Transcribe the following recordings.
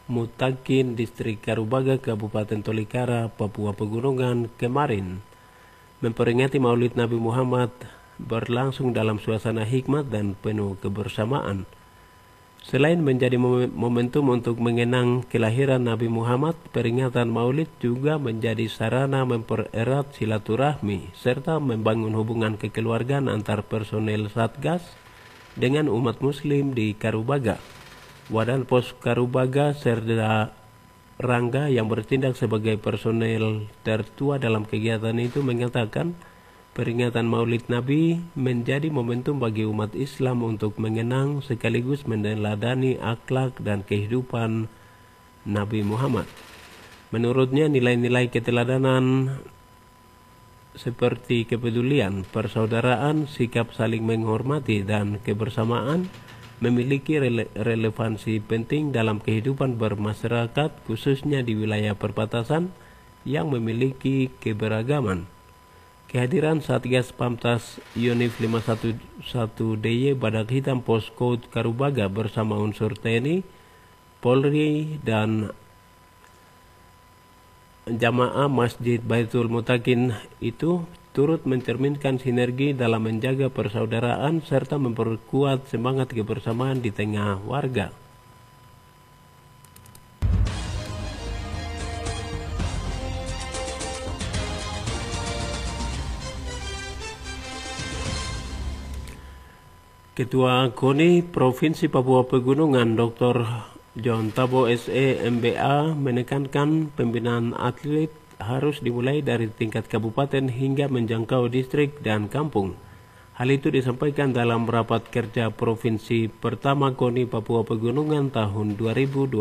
Mutakin, Distrik Karubaga, Kabupaten Tolikara, Papua Pegunungan kemarin memperingati Maulid Nabi Muhammad berlangsung dalam suasana hikmat dan penuh kebersamaan. Selain menjadi momentum untuk mengenang kelahiran Nabi Muhammad, peringatan Maulid juga menjadi sarana mempererat silaturahmi serta membangun hubungan kekeluargaan antar personel Satgas dengan umat Muslim di Karubaga. Wadan Pos Karubaga Serda Rangga yang bertindak sebagai personel tertua dalam kegiatan itu mengatakan peringatan Maulid Nabi menjadi momentum bagi umat Islam untuk mengenang sekaligus meneladani akhlak dan kehidupan Nabi Muhammad. Menurutnya nilai-nilai keteladanan seperti kepedulian, persaudaraan, sikap saling menghormati, dan kebersamaan memiliki relevansi penting dalam kehidupan bermasyarakat, khususnya di wilayah perbatasan yang memiliki keberagaman. Kehadiran Satgas Pamtas Yonif 511DY Badak Hitam Posko Karubaga bersama unsur TNI, Polri, dan jamaah Masjid Baitul Mutakin itu turut mencerminkan sinergi dalam menjaga persaudaraan serta memperkuat semangat kebersamaan di tengah warga. Ketua KONI Provinsi Papua Pegunungan Dr. John Tabo SE MBA menekankan pembinaan atlet harus dimulai dari tingkat kabupaten hingga menjangkau distrik dan kampung. Hal itu disampaikan dalam rapat kerja Provinsi pertama KONI Papua Pegunungan tahun 2026.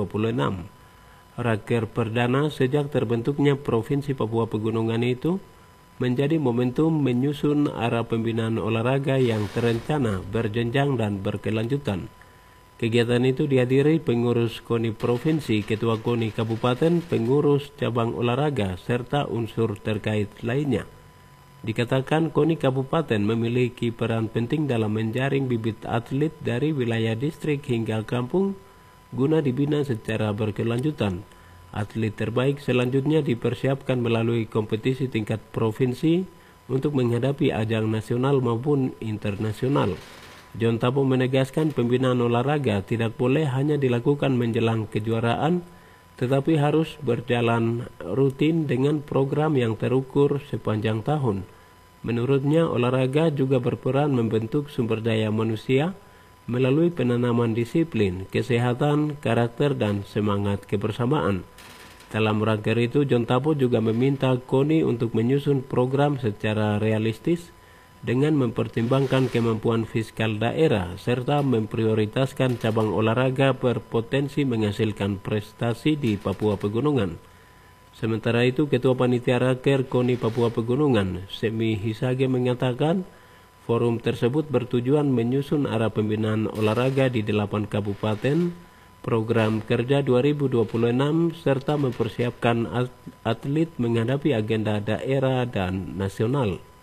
Raker perdana sejak terbentuknya Provinsi Papua Pegunungan itu menjadi momentum menyusun arah pembinaan olahraga yang terencana, berjenjang, dan berkelanjutan. Kegiatan itu dihadiri pengurus KONI Provinsi, Ketua KONI Kabupaten, pengurus cabang olahraga, serta unsur terkait lainnya. Dikatakan KONI Kabupaten memiliki peran penting dalam menjaring bibit atlet dari wilayah distrik hingga kampung guna dibina secara berkelanjutan. Atlet terbaik selanjutnya dipersiapkan melalui kompetisi tingkat provinsi untuk menghadapi ajang nasional maupun internasional. John Tabo menegaskan pembinaan olahraga tidak boleh hanya dilakukan menjelang kejuaraan, tetapi harus berjalan rutin dengan program yang terukur sepanjang tahun. Menurutnya, olahraga juga berperan membentuk sumber daya manusia melalui penanaman disiplin, kesehatan, karakter, dan semangat kebersamaan. Dalam rangka itu, John Tabo juga meminta KONI untuk menyusun program secara realistis dengan mempertimbangkan kemampuan fiskal daerah serta memprioritaskan cabang olahraga berpotensi menghasilkan prestasi di Papua Pegunungan. Sementara itu, Ketua Panitia Raker KONI Papua Pegunungan, Semi Hisage, mengatakan forum tersebut bertujuan menyusun arah pembinaan olahraga di 8 kabupaten, program kerja 2026, serta mempersiapkan atlet menghadapi agenda daerah dan nasional.